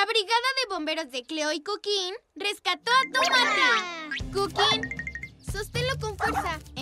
La brigada de bomberos de Cleo y Cookin rescató a Tomate. Cookin, sosténlo con fuerza.